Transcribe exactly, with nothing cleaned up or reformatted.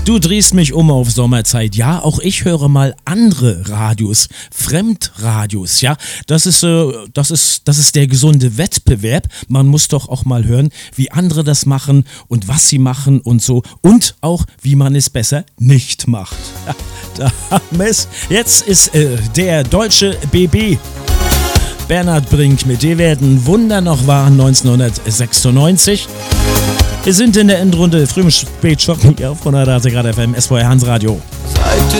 Du drehst mich um auf Sommerzeit. Ja, auch ich höre mal andere Radios, Fremdradios, ja. Das ist, äh, das ist, das ist der gesunde Wettbewerb. Man muss doch auch mal hören, wie andere das machen und was sie machen und so. Und auch, wie man es besser nicht macht. Ja, da haben wir es. Jetzt ist äh, der deutsche B B. Bernhard Brink, mit dir werden Wunder noch wahr, neunzehnhundertsechsundneunzig. Wir sind in der Endrunde, früh im Spätschoppen hier auf hundert Grad F M, S V R Hans Radio. Seid